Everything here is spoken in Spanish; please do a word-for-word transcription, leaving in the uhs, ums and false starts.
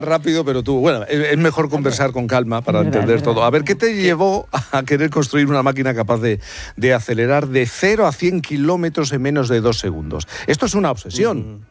rápido, pero tú, bueno, es mejor conversar con calma para verdad, entender verdad. todo. A ver, ¿qué te llevó a querer construir una máquina capaz de, de acelerar de cero a cien kilómetros en menos de dos segundos? Esto es una obsesión.